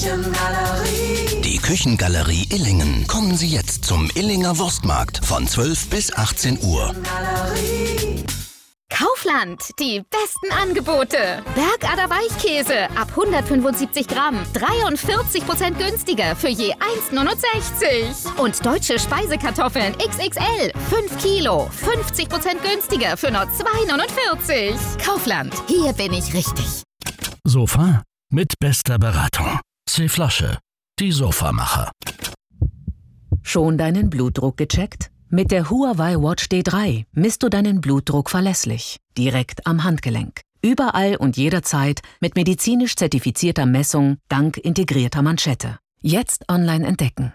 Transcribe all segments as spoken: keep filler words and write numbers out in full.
Die Küchengalerie Illingen. Kommen Sie jetzt zum Illinger Wurstmarkt von zwölf bis achtzehn Uhr. Kaufland, die besten Angebote. Bergader Weichkäse ab hundertfünfundsiebzig Gramm, dreiundvierzig Prozent günstiger für je eins neunundsechzig. Und deutsche Speisekartoffeln X X L, fünf Kilo, fünfzig Prozent günstiger für nur zwei neunundvierzig. Kaufland, hier bin ich richtig. Sofa mit bester Beratung. C-Flasche, die Sofamacher. Schon deinen Blutdruck gecheckt? Mit der Huawei Watch D drei misst du deinen Blutdruck verlässlich, direkt am Handgelenk. Überall und jederzeit mit medizinisch zertifizierter Messung dank integrierter Manschette. Jetzt online entdecken.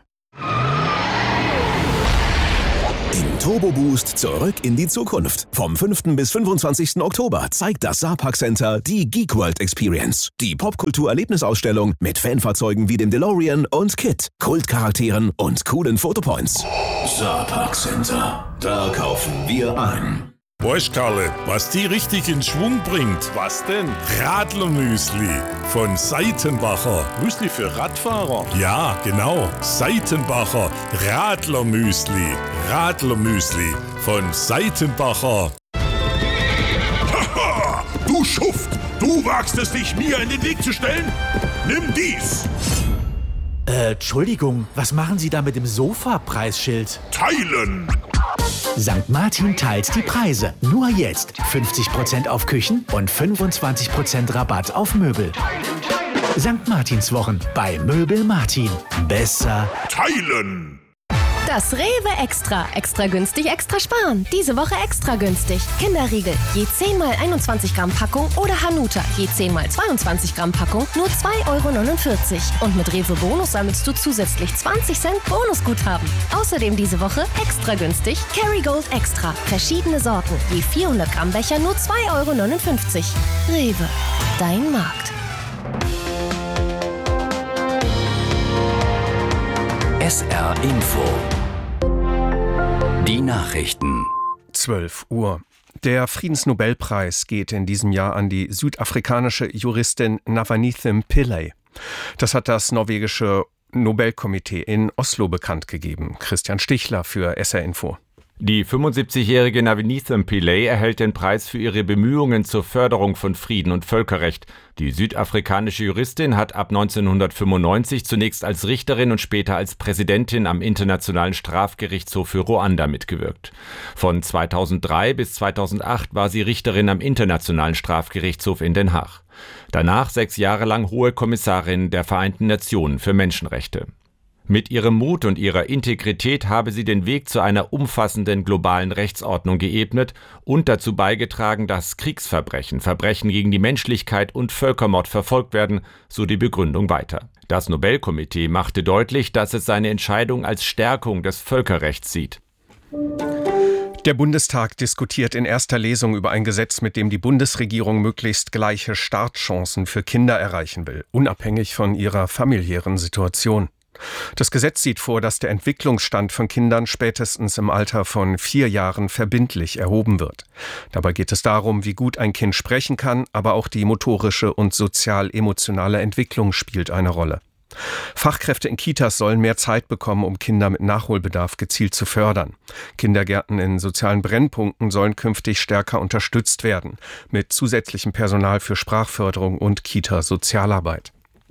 Im Turbo Boost zurück in die Zukunft. Vom fünften bis fünfundzwanzigsten Oktober zeigt das Saarpark Center die Geek World Experience. Die Popkultur-Erlebnisausstellung mit Fanfahrzeugen wie dem DeLorean und Kit, Kultcharakteren und coolen Fotopoints. Saarpark Center, da kaufen wir ein. Weißt Karle, was die richtig in Schwung bringt? Was denn? Radlermüsli von Seitenbacher. Müsli für Radfahrer? Ja, genau. Seitenbacher Radlermüsli. Radlermüsli von Seitenbacher. Haha, du Schuft! Du wagst es nicht, mir in den Weg zu stellen? Nimm dies! Äh, Entschuldigung, was machen Sie da mit dem Sofa-Preisschild? Teilen! Sankt Martin teilt die Preise. Nur jetzt fünfzig Prozent auf Küchen und fünfundzwanzig Prozent Rabatt auf Möbel. Sankt Martinswochen bei Möbel Martin. Besser teilen! Das Rewe Extra. Extra günstig, extra sparen. Diese Woche extra günstig. Kinderriegel, je zehn mal einundzwanzig Gramm Packung oder Hanuta, je zehn mal zweiundzwanzig Gramm Packung, nur zwei Euro neunundvierzig. Und mit Rewe Bonus sammelst du zusätzlich zwanzig Cent Bonusguthaben. Außerdem diese Woche extra günstig Kerrygold Extra. Verschiedene Sorten, je vierhundert Gramm Becher, nur zwei Euro neunundfünfzig. Rewe, dein Markt. S R Info. Die Nachrichten. zwölf Uhr. Der Friedensnobelpreis geht in diesem Jahr an die südafrikanische Juristin Navanithem Pillay. Das hat das norwegische Nobelkomitee in Oslo bekannt gegeben. Christian Stichler für S R Info. Die fünfundsiebzigjährige Navanithem Pillay erhält den Preis für ihre Bemühungen zur Förderung von Frieden und Völkerrecht. Die südafrikanische Juristin hat ab neunzehnhundertfünfundneunzig zunächst als Richterin und später als Präsidentin am Internationalen Strafgerichtshof für Ruanda mitgewirkt. Von zweitausenddrei bis zweitausendacht war sie Richterin am Internationalen Strafgerichtshof in Den Haag. Danach sechs Jahre lang Hohe Kommissarin der Vereinten Nationen für Menschenrechte. Mit ihrem Mut und ihrer Integrität habe sie den Weg zu einer umfassenden globalen Rechtsordnung geebnet und dazu beigetragen, dass Kriegsverbrechen, Verbrechen gegen die Menschlichkeit und Völkermord verfolgt werden, so die Begründung weiter. Das Nobelkomitee machte deutlich, dass es seine Entscheidung als Stärkung des Völkerrechts sieht. Der Bundestag diskutiert in erster Lesung über ein Gesetz, mit dem die Bundesregierung möglichst gleiche Startchancen für Kinder erreichen will, unabhängig von ihrer familiären Situation. Das Gesetz sieht vor, dass der Entwicklungsstand von Kindern spätestens im Alter von vier Jahren verbindlich erhoben wird. Dabei geht es darum, wie gut ein Kind sprechen kann, aber auch die motorische und sozial-emotionale Entwicklung spielt eine Rolle. Fachkräfte in Kitas sollen mehr Zeit bekommen, um Kinder mit Nachholbedarf gezielt zu fördern. Kindergärten in sozialen Brennpunkten sollen künftig stärker unterstützt werden, mit zusätzlichem Personal für Sprachförderung und Kita-Sozialarbeit.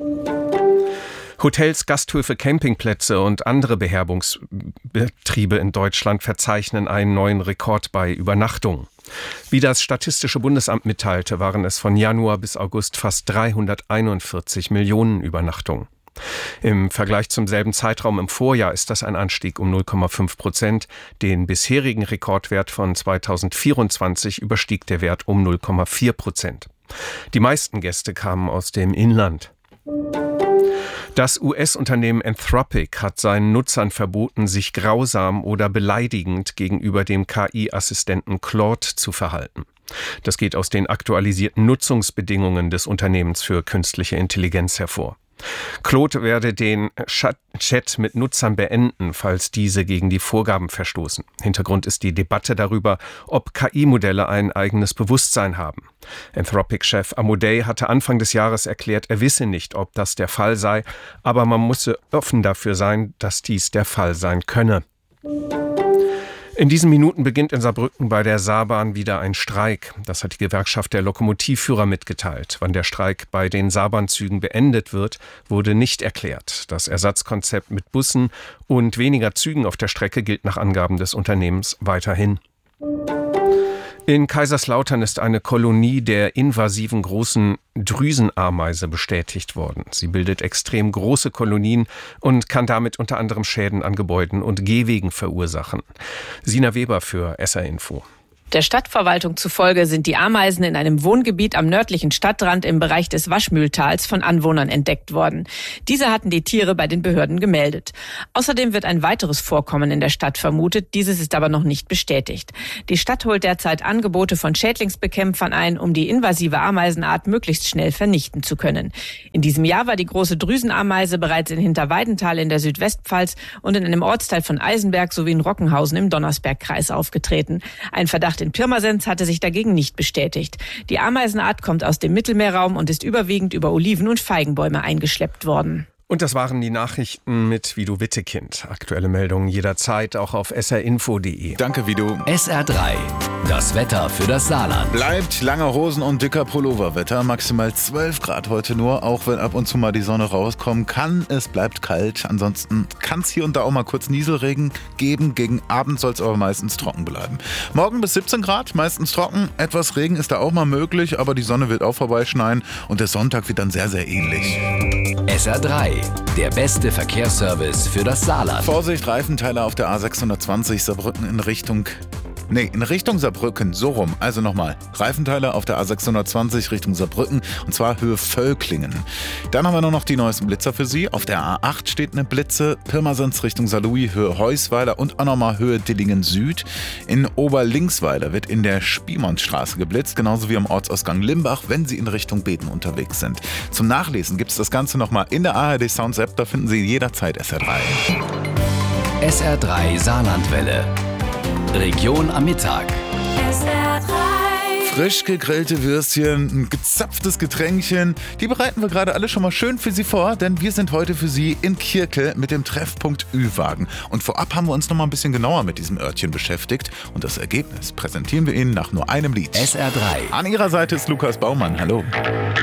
Hotels, Gasthöfe, Campingplätze und andere Beherbergungsbetriebe in Deutschland verzeichnen einen neuen Rekord bei Übernachtungen. Wie das Statistische Bundesamt mitteilte, waren es von Januar bis August fast dreihunderteinundvierzig Millionen Übernachtungen. Im Vergleich zum selben Zeitraum im Vorjahr ist das ein Anstieg um null Komma fünf Prozent. Den bisherigen Rekordwert von zweitausendvierundzwanzig überstieg der Wert um null Komma vier Prozent. Die meisten Gäste kamen aus dem Inland. Das U S-Unternehmen Anthropic hat seinen Nutzern verboten, sich grausam oder beleidigend gegenüber dem K I-Assistenten Claude zu verhalten. Das geht aus den aktualisierten Nutzungsbedingungen des Unternehmens für künstliche Intelligenz hervor. Claude werde den Chat mit Nutzern beenden, falls diese gegen die Vorgaben verstoßen. Hintergrund ist die Debatte darüber, ob K I-Modelle ein eigenes Bewusstsein haben. Anthropic-Chef Amodei hatte Anfang des Jahres erklärt, er wisse nicht, ob das der Fall sei, aber man müsse offen dafür sein, dass dies der Fall sein könne. In diesen Minuten beginnt in Saarbrücken bei der Saarbahn wieder ein Streik. Das hat die Gewerkschaft der Lokomotivführer mitgeteilt. Wann der Streik bei den Saarbahnzügen beendet wird, wurde nicht erklärt. Das Ersatzkonzept mit Bussen und weniger Zügen auf der Strecke gilt nach Angaben des Unternehmens weiterhin. In Kaiserslautern ist eine Kolonie der invasiven großen Drüsenameise bestätigt worden. Sie bildet extrem große Kolonien und kann damit unter anderem Schäden an Gebäuden und Gehwegen verursachen. Sina Weber für S R Info. Der Stadtverwaltung zufolge sind die Ameisen in einem Wohngebiet am nördlichen Stadtrand im Bereich des Waschmühltals von Anwohnern entdeckt worden. Diese hatten die Tiere bei den Behörden gemeldet. Außerdem wird ein weiteres Vorkommen in der Stadt vermutet. Dieses ist aber noch nicht bestätigt. Die Stadt holt derzeit Angebote von Schädlingsbekämpfern ein, um die invasive Ameisenart möglichst schnell vernichten zu können. In diesem Jahr war die große Drüsenameise bereits in Hinterweidenthal in der Südwestpfalz und in einem Ortsteil von Eisenberg sowie in Rockenhausen im Donnersbergkreis aufgetreten. Ein Verdacht in Pirmasens hatte sich dagegen nicht bestätigt. Die Ameisenart kommt aus dem Mittelmeerraum und ist überwiegend über Oliven- und Feigenbäume eingeschleppt worden. Und das waren die Nachrichten mit Vido Wittekind. Aktuelle Meldungen jederzeit auch auf s r info punkt d e. Danke, Vido. S R drei. Das Wetter für das Saarland. Bleibt lange Hosen und dicker Pulloverwetter. Maximal zwölf Grad heute nur. Auch wenn ab und zu mal die Sonne rauskommen kann. Es bleibt kalt. Ansonsten kann es hier und da auch mal kurz Nieselregen geben. Gegen Abend soll es aber meistens trocken bleiben. Morgen bis siebzehn Grad, meistens trocken. Etwas Regen ist da auch mal möglich, aber die Sonne wird auch vorbeischneien. Und der Sonntag wird dann sehr, sehr ähnlich. S R drei. Der beste Verkehrsservice für das Saarland. Vorsicht, Reifenteile auf der A sechshundertzwanzig Saarbrücken in Richtung... Nee, in Richtung Saarbrücken, so rum. Also nochmal, Reifenteile auf der A sechshundertzwanzig Richtung Saarbrücken und zwar Höhe Völklingen. Dann haben wir noch, noch die neuesten Blitzer für Sie. Auf der A acht steht eine Blitze, Pirmasens Richtung Saarlouis, Höhe Heusweiler und auch nochmal Höhe Dillingen Süd. In Oberlinksweiler wird in der Spiemannstraße geblitzt, genauso wie am Ortsausgang Limbach, wenn Sie in Richtung Beten unterwegs sind. Zum Nachlesen gibt es das Ganze nochmal in der A R D Sounds App, da finden Sie jederzeit S R drei. S R drei Saarlandwelle. Region am Mittag. S R drei. Frisch gegrillte Würstchen, ein gezapftes Getränkchen. Die bereiten wir gerade alle schon mal schön für Sie vor, denn wir sind heute für Sie in Kirkel mit dem Treffpunkt Ü-Wagen. Und vorab haben wir uns noch mal ein bisschen genauer mit diesem Örtchen beschäftigt. Und das Ergebnis präsentieren wir Ihnen nach nur einem Lied. S R drei. An Ihrer Seite ist Lukas Baumann. Hallo.